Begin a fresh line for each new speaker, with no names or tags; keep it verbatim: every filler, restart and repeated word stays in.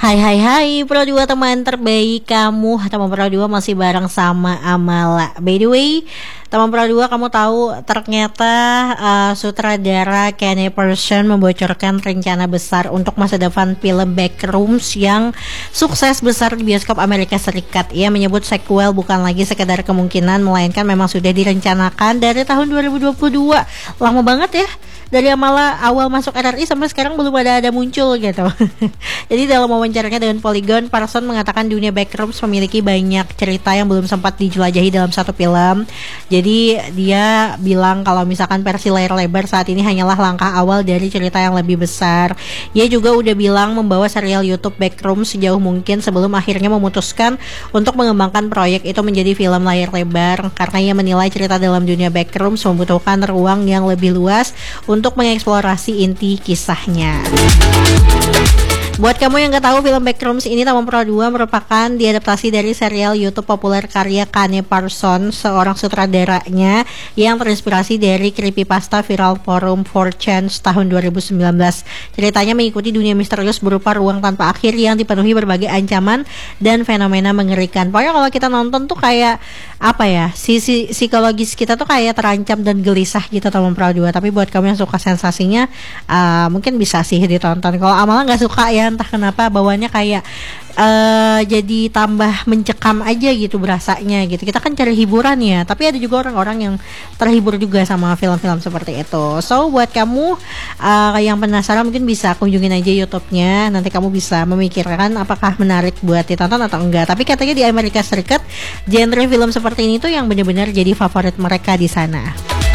Hai hai hai Pro dua teman terbaik kamu. Teman Pro dua masih bareng sama Amala. By the way, teman Pro dua kamu tahu ternyata uh, sutradara Kenny Person membocorkan rencana besar untuk masa depan film Backrooms yang sukses besar di bioskop Amerika Serikat. Ia menyebut sequel bukan lagi sekedar kemungkinan, melainkan memang sudah direncanakan dari tahun dua ribu dua puluh dua. Lama banget ya. Dari Amala awal masuk R R I sampai sekarang belum ada ada muncul gitu. Jadi dalam wawancaranya dengan Polygon, Parson mengatakan dunia Backrooms memiliki banyak cerita yang belum sempat dijelajahi dalam satu film. Jadi dia bilang kalau misalkan versi layar lebar saat ini hanyalah langkah awal dari cerita yang lebih besar. Ia juga udah bilang membawa serial YouTube Backrooms sejauh mungkin sebelum akhirnya memutuskan untuk mengembangkan proyek itu menjadi film layar lebar, karena ia menilai cerita dalam dunia Backrooms membutuhkan ruang yang lebih luas untuk mengeksplorasi inti kisahnya. Buat kamu yang gak tahu, film Backrooms ini Taman Pro dua merupakan diadaptasi dari serial YouTube populer karya Kenny Person, seorang sutradaranya yang terinspirasi dari creepypasta viral forum four chan tahun dua ribu sembilan belas. Ceritanya mengikuti dunia misterius berupa ruang tanpa akhir yang dipenuhi berbagai ancaman dan fenomena mengerikan. Pokoknya kalau kita nonton tuh kayak apa ya, sisi psikologis kita tuh kayak terancam dan gelisah gitu Taman Pro dua. Tapi buat kamu yang suka sensasinya, uh, mungkin bisa sih ditonton. Kalau Amala gak suka ya, entah kenapa bawaannya kayak uh, jadi tambah mencekam aja gitu berasanya gitu. Kita kan cari hiburan ya, tapi ada juga orang-orang yang terhibur juga sama film-film seperti itu. So buat kamu uh, yang penasaran, mungkin bisa kunjungin aja YouTube-nya. Nanti kamu bisa memikirkan apakah menarik buat ditonton atau enggak. Tapi katanya di Amerika Serikat genre film seperti ini tuh yang benar-benar jadi favorit mereka di sana.